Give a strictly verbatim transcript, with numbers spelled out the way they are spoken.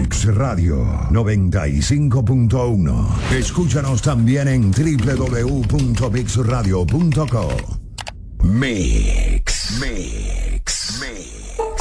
Mix Radio noventa y cinco punto uno. Escúchanos también en doble u doble u doble u punto mix radio punto com. Mix, Mix, Mix.